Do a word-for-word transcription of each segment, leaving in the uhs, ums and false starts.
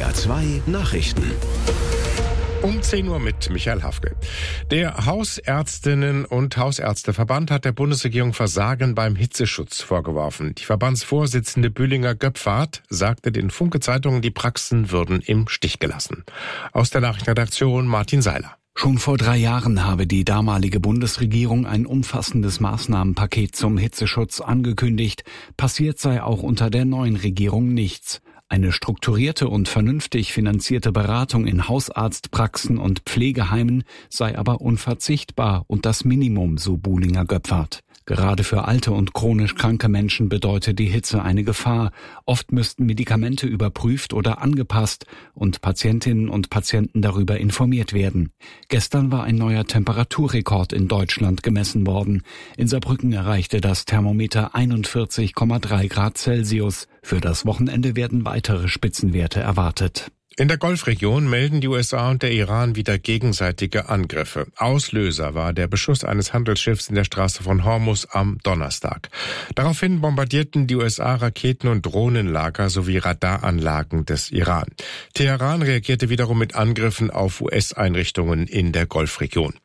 R zwei Nachrichten. Um zehn Uhr mit Michael Hafke. Der Hausärztinnen- und Hausärzteverband hat der Bundesregierung Versagen beim Hitzeschutz vorgeworfen. Die Verbandsvorsitzende Bühlinger Göpfert sagte den Funke-Zeitungen, die Praxen würden im Stich gelassen. Aus der Nachrichtenredaktion Martin Seiler. Schon vor drei Jahren habe die damalige Bundesregierung ein umfassendes Maßnahmenpaket zum Hitzeschutz angekündigt. Passiert sei auch unter der neuen Regierung nichts. Eine strukturierte und vernünftig finanzierte Beratung in Hausarztpraxen und Pflegeheimen sei aber unverzichtbar und das Minimum, so Bühlinger Göpfert. Gerade für alte und chronisch kranke Menschen bedeutet die Hitze eine Gefahr. Oft müssten Medikamente überprüft oder angepasst und Patientinnen und Patienten darüber informiert werden. Gestern war ein neuer Temperaturrekord in Deutschland gemessen worden. In Saarbrücken erreichte das Thermometer einundvierzig Komma drei Grad Celsius. Für das Wochenende werden weitere Spitzenwerte erwartet. In der Golfregion melden die U S A und der Iran wieder gegenseitige Angriffe. Auslöser war der Beschuss eines Handelsschiffs in der Straße von Hormuz am Donnerstag. Daraufhin bombardierten die U S A Raketen- und Drohnenlager sowie Radaranlagen des Iran. Teheran reagierte wiederum mit Angriffen auf U S-Einrichtungen in der Golfregion.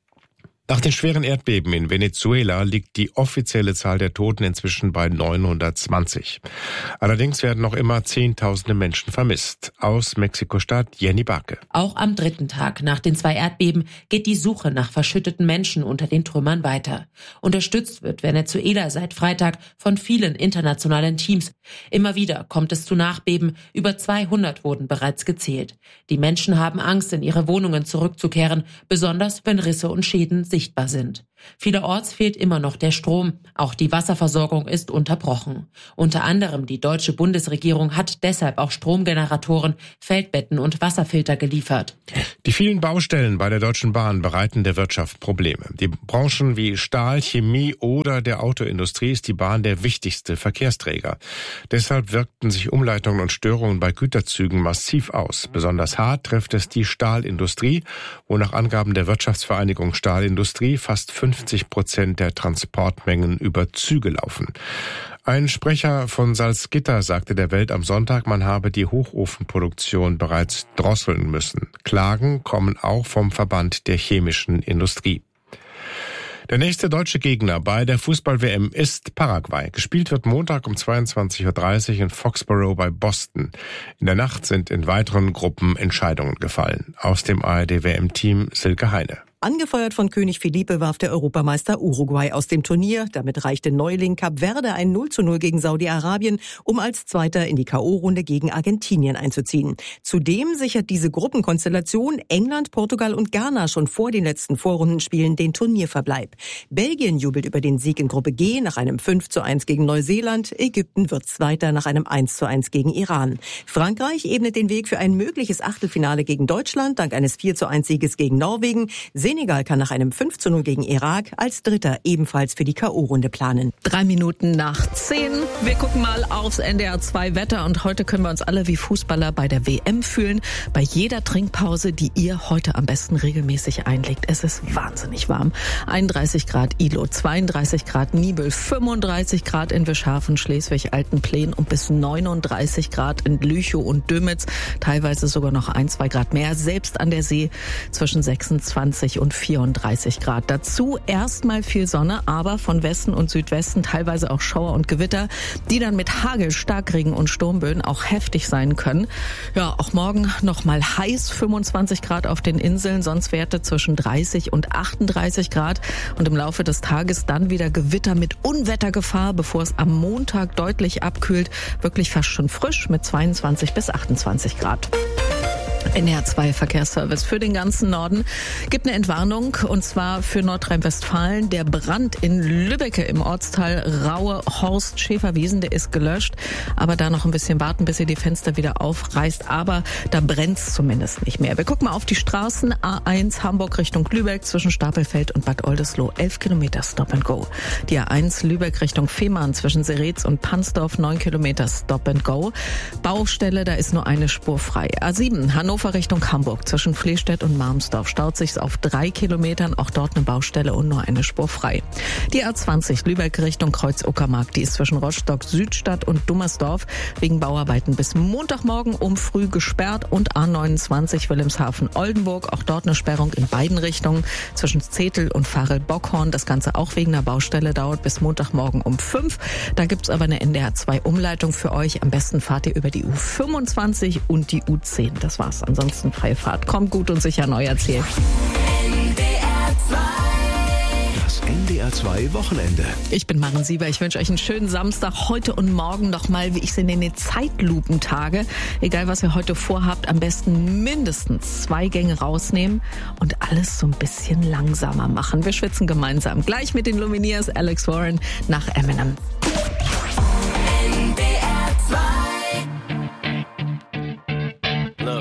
Nach den schweren Erdbeben in Venezuela liegt die offizielle Zahl der Toten inzwischen bei neunhundertzwanzig. Allerdings werden noch immer Zehntausende Menschen vermisst. Aus Mexiko-Stadt Jenny Barke. Auch am dritten Tag nach den zwei Erdbeben geht die Suche nach verschütteten Menschen unter den Trümmern weiter. Unterstützt wird Venezuela seit Freitag von vielen internationalen Teams. Immer wieder kommt es zu Nachbeben. Über zweihundert wurden bereits gezählt. Die Menschen haben Angst, in ihre Wohnungen zurückzukehren, besonders wenn Risse und Schäden sichtbar sind. Vielerorts fehlt immer noch der Strom. Auch die Wasserversorgung ist unterbrochen. Unter anderem die deutsche Bundesregierung hat deshalb auch Stromgeneratoren, Feldbetten und Wasserfilter geliefert. Die vielen Baustellen bei der Deutschen Bahn bereiten der Wirtschaft Probleme. Die Branchen wie Stahl, Chemie oder der Autoindustrie ist die Bahn der wichtigste Verkehrsträger. Deshalb wirkten sich Umleitungen und Störungen bei Güterzügen massiv aus. Besonders hart trifft es die Stahlindustrie, wo nach Angaben der Wirtschaftsvereinigung Stahlindustrie fast fünfzig Prozent der Transportmengen über Züge laufen. Ein Sprecher von Salzgitter sagte der Welt am Sonntag, man habe die Hochofenproduktion bereits drosseln müssen. Klagen kommen auch vom Verband der chemischen Industrie. Der nächste deutsche Gegner bei der Fußball-W M ist Paraguay. Gespielt wird Montag um zweiundzwanzig Uhr dreißig in Foxborough bei Boston. In der Nacht sind in weiteren Gruppen Entscheidungen gefallen. Aus dem A R D-W M-Team Silke Heine. Angefeuert von König Felipe warf der Europameister Uruguay aus dem Turnier. Damit reichte Neuling Kap Verde ein null zu null gegen Saudi-Arabien, um als Zweiter in die K O-Runde gegen Argentinien einzuziehen. Zudem sichert diese Gruppenkonstellation England, Portugal und Ghana schon vor den letzten Vorrundenspielen den Turnierverbleib. Belgien jubelt über den Sieg in Gruppe G nach einem fünf zu eins gegen Neuseeland. Ägypten wird Zweiter nach einem eins zu eins gegen Iran. Frankreich ebnet den Weg für ein mögliches Achtelfinale gegen Deutschland dank eines vier zu eins Sieges gegen Norwegen. Senegal kann nach einem fünf zu null gegen Irak als Dritter ebenfalls für die K O-Runde planen. Drei Minuten nach zehn. Wir gucken mal aufs N D R zwei Wetter und heute können wir uns alle wie Fußballer bei der W M fühlen. Bei jeder Trinkpause, die ihr heute am besten regelmäßig einlegt. Es ist wahnsinnig warm. einunddreißig Grad Ilo, zweiunddreißig Grad Nibel, fünfunddreißig Grad in Wischhafen, Schleswig-Altenplen und bis neununddreißig Grad in Lüchow und Dömitz. Teilweise sogar noch ein, zwei Grad mehr. Selbst an der See zwischen sechsundzwanzig und vierunddreißig Grad. Dazu erstmal viel Sonne, aber von Westen und Südwesten teilweise auch Schauer und Gewitter, die dann mit Hagel, Starkregen und Sturmböen auch heftig sein können. Ja, auch morgen nochmal heiß, fünfundzwanzig Grad auf den Inseln, sonst Werte zwischen dreißig und achtunddreißig Grad. Und im Laufe des Tages dann wieder Gewitter mit Unwettergefahr, bevor es am Montag deutlich abkühlt. Wirklich fast schon frisch mit zweiundzwanzig bis achtundzwanzig Grad. N D R zwei Verkehrsservice für den ganzen Norden gibt eine Entwarnung, und zwar für Nordrhein-Westfalen. Der Brand in Lübbecke im Ortsteil Raue Horst Schäferwiesen, der ist gelöscht. Aber da noch ein bisschen warten, bis ihr die Fenster wieder aufreißt. Aber da brennt's zumindest nicht mehr. Wir gucken mal auf die Straßen. A eins Hamburg Richtung Lübeck zwischen Stapelfeld und Bad Oldesloe. elf Kilometer Stop and Go. Die A eins Lübeck Richtung Fehmarn zwischen Seretz und Pansdorf. neun Kilometer Stop and Go. Baustelle, da ist nur eine Spur frei. A sieben Hannover Hannover Richtung Hamburg zwischen Flehstedt und Marmsdorf staut sich's auf drei Kilometern, auch dort eine Baustelle und nur eine Spur frei. Die A zwanzig Lübeck Richtung Kreuz-Uckermark, die ist zwischen Rostock Südstadt und Dummersdorf wegen Bauarbeiten bis Montagmorgen um früh gesperrt und A neunundzwanzig Wilhelmshaven-Oldenburg, auch dort eine Sperrung in beiden Richtungen zwischen Zetel und Farel-Bockhorn. Das Ganze auch wegen einer Baustelle, dauert bis Montagmorgen um fünf. Da gibt's aber eine N D R zwei Umleitung für euch. Am besten fahrt ihr über die U fünfundzwanzig und die U zehn. Das war's. Ansonsten freie Fahrt. Kommt gut und sicher neu erzählt. Das N D R zwei Wochenende. Ich bin Maren Sieber. Ich wünsche euch einen schönen Samstag. Heute und morgen nochmal, wie ich es nenne, Zeitlupentage. Egal, was ihr heute vorhabt, am besten mindestens zwei Gänge rausnehmen und alles so ein bisschen langsamer machen. Wir schwitzen gemeinsam. Gleich mit den Lumineers, Alex Warren nach Eminem. N D R zwei. Look,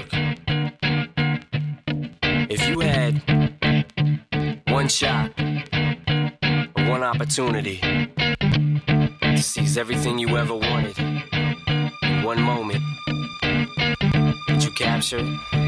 if you had one shot, one opportunity to seize everything you ever wanted in one moment, did you capture it?